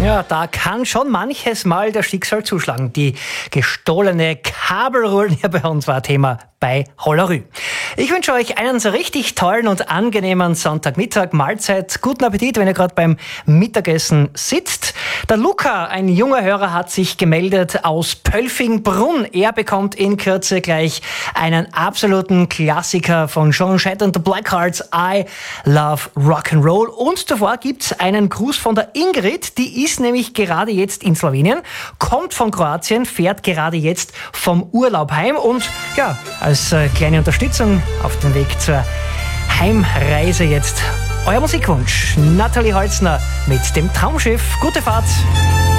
Ja, da kann schon manches Mal das Schicksal zuschlagen. Die gestohlene Kabelrulle hier bei uns war Thema bei Hollerü. Ich wünsche euch einen so richtig tollen und angenehmen Sonntagmittag, Mahlzeit, guten Appetit, wenn ihr gerade beim Mittagessen sitzt. Der Luca, ein junger Hörer, hat sich gemeldet aus Pölfingbrunn. Er bekommt in Kürze gleich einen absoluten Klassiker von John Jett und the Blackhearts, I Love Rock'n'Roll. Und davor gibt's einen Gruß von der Ingrid, die ist nämlich gerade jetzt in Slowenien, kommt von Kroatien, fährt gerade jetzt vom Urlaub heim und ja, als kleine Unterstützung auf dem Weg zur Heimreise jetzt euer Musikwunsch. Nathalie Holzner mit dem Traumschiff. Gute Fahrt!